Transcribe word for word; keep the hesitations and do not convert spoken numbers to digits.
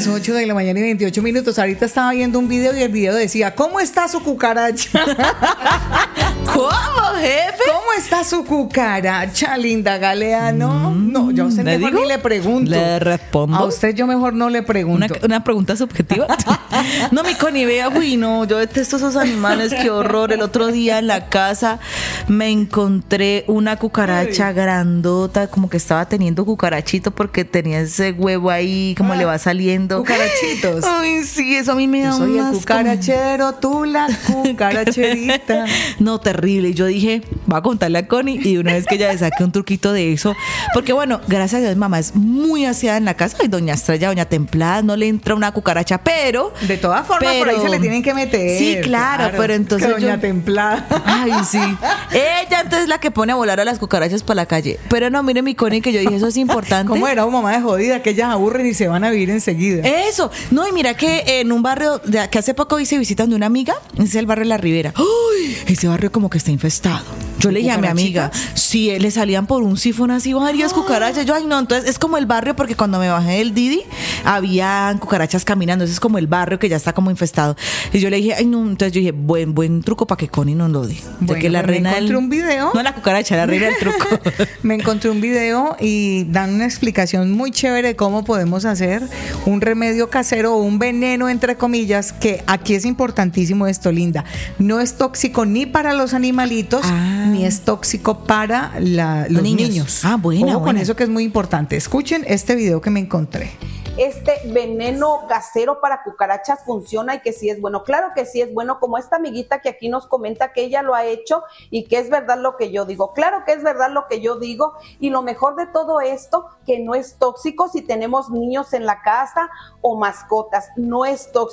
las ocho de la mañana y veintiocho minutos. Ahorita estaba viendo un video y el video decía, ¿cómo está su cucaracha? ¿Cómo, jefe? ¿Cómo está su cucaracha, linda Galeano? Mm, no, yo a usted mejor digo? ni le pregunto. Le respondo. A usted yo mejor no le pregunto. Una, una pregunta subjetiva. No, mi Connie, vea, uy, no, yo detesto esos animales, qué horror. El otro día en la casa me encontré una cucaracha Ay. grandota, como que estaba teniendo cucarachito porque tenía ese huevo ahí, como ah, le va saliendo. Cucarachitos. Ay, sí, eso a mí me da Yo soy un el cucarachero, tú la cucaracherita. No, terrible. Yo dije, voy a contarle a Connie y una vez que ella le saque un truquito de eso, porque bueno, gracias a Dios, mamá es muy aseada en la casa. Ay, doña Estrella, doña Templada, no le entra una cucaracha, pero... De todas formas, pero, por ahí se le tienen que meter. Sí, claro, claro, pero entonces que doña yo, Templada. Ay, sí. Ella entonces es la que pone a volar a las cucarachas para la calle. Pero no, mire mi Connie, que yo dije, eso es importante. ¿Cómo era una mamá de jodida? Que ellas aburren y se van a vivir enseguida. Eso. No, y mira que en un barrio de, que hace poco hice visita de una amiga, ese es el barrio de La Ribera. ¡Uy! Ese barrio como que está infestado. Yo le dije a mi amiga, sí, le salían por un sifón así varias cucarachas. Yo, ay, no, entonces es como el barrio, porque cuando me bajé del Didi, había cucarachas caminando. Ese es como el barrio que ya está como infestado. Y yo le dije, ay, no, entonces yo dije, buen, buen truco para que Connie no lo dé. Bueno, que la me reina encontré del, un video. No la cucaracha, la reina del truco. Me encontré un video y dan una explicación muy chévere de cómo podemos hacer un remedio casero o un veneno, entre comillas, que aquí es importantísimo esto, linda. No es tóxico ni para los animalitos, ah. ni es tóxico para la, los niños. niños. Ah, buena, Ojo buena. con eso que es muy importante. Escuchen este video que me encontré. Este veneno casero para cucarachas funciona y que sí es bueno. Claro que sí es bueno, como esta amiguita que aquí nos comenta que ella lo ha hecho y que es verdad lo que yo digo. Claro que es verdad lo que yo digo, y lo mejor de todo esto, que no es tóxico si tenemos niños en la casa o mascotas. No es tóxico.